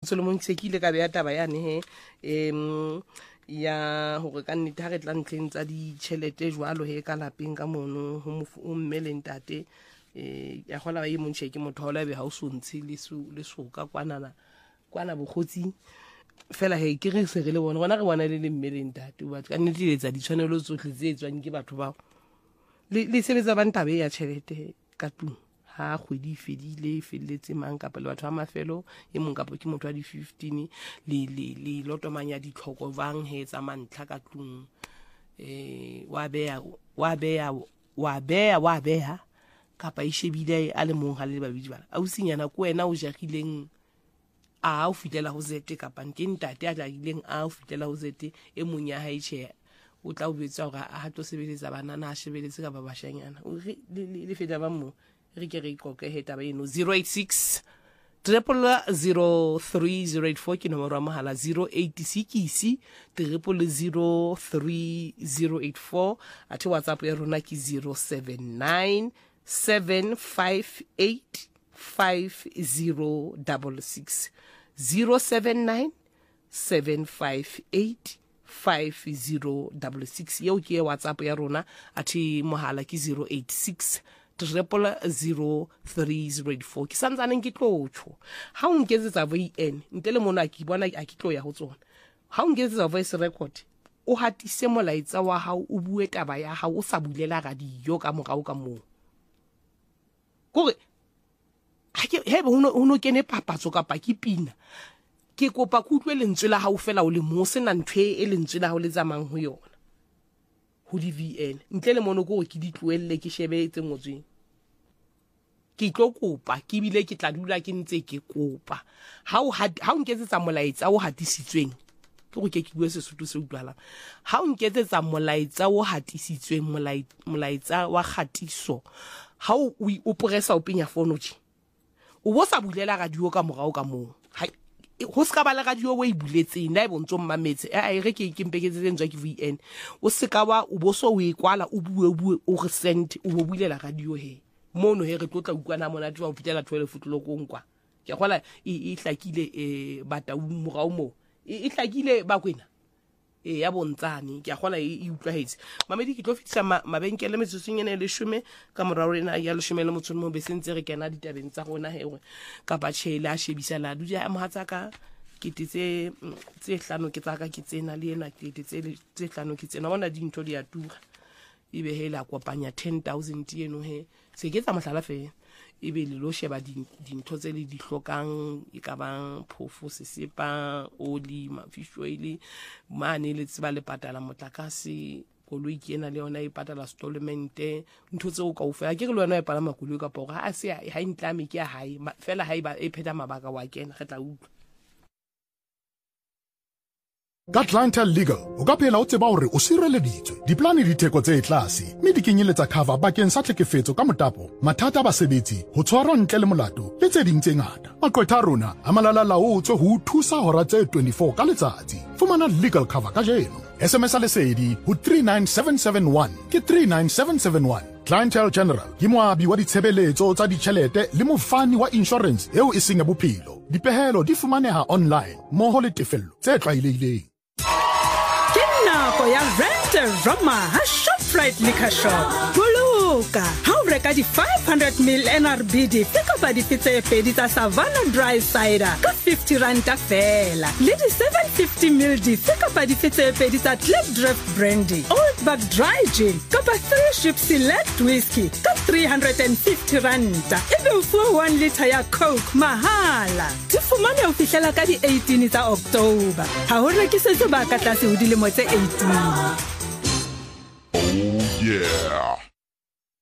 Solomon Sekile ka beya taba yane he ya hore ka nnete ha re tla ntleng tsa di tšhelete jwalo he ka lapeng ka mono ho mmeleng tate ya gola ba e montšhe ke motho ola be ha o sontse le soka kwana bogotsi fela he ke re se re le bona gona re bona le mmeleng tate ba ka nnete letsa di tshwanelo tsotlhe tse etswang ke batho bao le sebetsa ba ntabe ya tšhelete ka tlung ha kgwedi fedile felletse mang kapa le batho ba mafelo e mong kapa ke motho wa di 15 le lotomanya ditlhoko bang he tsa mantla ka tlung wa beha kapa e shebile a le mong ha le babedi bana a usinyana ko wena o jagileng a o fitela ho zete kapa nke ntate a jagileng a o fitela ho zete e mong ya hae o tla o betsa hore a ha tlo sebeletsa bana na shebeletse ka ba bashanyana o le feta ba mo re ke re ikoke he taba eno 086 0003084 ke nomoro ya mohala 086 0003084 athe WhatsApp ya rona ke 079 758 5066 079 758 5066 yeo ke WhatsApp ya rona athe mohala ke 086 0003084 ke santsane ke tlotho ha o nketsetsa VN ntle le mona ke bona a ke tlo ya ho tsona ha o nketsetsa voice record o hatise molaetsa wa hao o bue taba ya hao o sa bulela radio ka morao ka moo gore hebe uno kene papatso kapa ke pina ke kopa ku utlwe lentswe la hao fela o le mo sena ntwe e lentswe la hao le tsamang ho yona ho di VN ntle le mono go ke di tloelle ke shebe tse ngotsweng ke tlo kopa ke bile ke tla dula ke ntse ke kopa ha o nketsetsa molaetsa o hatisitsweng ke go ke bue Sesotho se utlwalang ha o nketsetsa molaetsa o hatisitsweng molaetsa wa khatiso ha o pressa o penya phone o bo sa bulela radio ka morao ka moo ho ska ba la radio o e buletseng na e bontso mmametse a re ke mpeketsetse ntswa ke VN o se ka wa o bo so o e kwala o bue o re send o bo bulela radio he mono he re tlotla ukwana mona twa o fitela 12 futulo konkwa ke gola e hlakile bata morao mo e hlakile ba kwena ya bontsane ke gola e utlwahetse mamedi ke tlo fitisa mabenkele metsotsonyene le 10 ka morao rena ya le 10 le motsono mo besentse re kena ditabeng tsa gona he ka ba tshela shebisa la duja a mohatsa ka kitse tse hlano ke tsaka ke tsena le ena kitse tse hlano ke tsena bona dintho di a tura ibe hela kopanya 10,000 eno he se ke tsa mohlala fe ibe le lo sheba dintho tse le di hlokang e ka bang phofo sesepa oli mafisho ile mane le tseba le patala motlakase koloi ke ena le yona e patala installment ntho tse o ka o fa ke re le wena e pala makoloi ka pora a se ha intlame ke ya hae fela ha iba e pheta mabaka wa kena re tla utlwa Ka Clientele Legal o ka phela o tseba hore o sireleditswe diplane ditheko tse tlase mme di kenyeletsa cover bakeng sa tlhekefetso ka motapo mathata a basebetsi ho tshwarwa ntle le molato le tse ding tse ngata maqwetha a rona a malala laotswe ho thusa hora tse 24 ka letsatsi fumana legal cover ka jeno SMS a lesedi ho 39771 ke 39771 Clientele General ke moabi wa ditshebeletso tsa ditjhelete le mofani wa insurance eo e seng ya bophelo dipehelo di fumaneha online moho le tefello tse tlwaelehileng ya Rent a Roma ha Shoprite Liquor Shop boloka ha o reka di 500 ml NRB di kapa di tse pedi tsa Savannah Dry Cider ka 50 rand fela le di 750 ml di kapa di tse pedi tsa Klipdrift Brandy Old Bag Dry Gin kapa 3 Ships Select Whiskey ka 350 rand ebe u 1 liter ya Coke mahala di fumane o fihlela ka di 18 tsa October ha ho rekisetse ba ka tlase ho dilemo tse 18 Oh yeah.